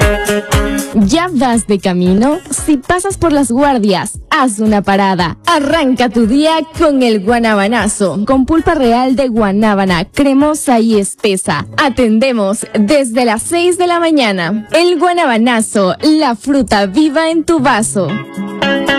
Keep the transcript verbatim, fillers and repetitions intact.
¿Ya vas de camino? Si pasas por Las Guardias, haz una parada. Arranca tu día con el guanabanazo, con pulpa real de guanábana, cremosa y espesa. Atendemos desde las seis de la mañana. El guanabanazo, la fruta viva en tu vaso.